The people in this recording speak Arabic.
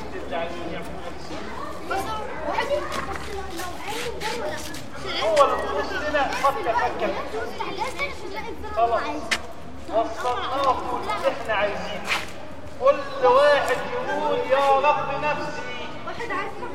اللي عايزين يعملوه بس واحد بس لو عايز ده ولا هو اللي بيبص لنا فكر خلاص وصلناكم اللي احنا عايزينه. كل واحد يقول يا رب نفسي. واحد عايز